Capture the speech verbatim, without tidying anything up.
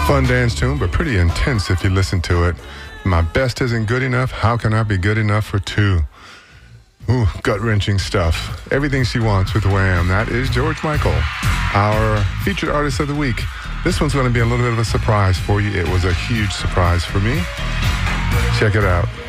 Fun dance tune, but pretty intense if you listen to it. My best isn't good enough. How can I be good enough for two? Ooh, gut-wrenching stuff. Everything She Wants with Wham. That is George Michael, our featured artist of the week. This one's going to be a little bit of a surprise for you. It was a huge surprise for me. Check it out.